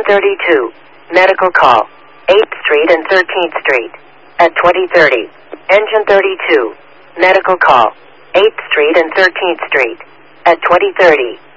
32. Medical call. 8th Street and 13th Street. At 2030. Engine 32. Medical call. 8th Street and 13th Street. At 2030.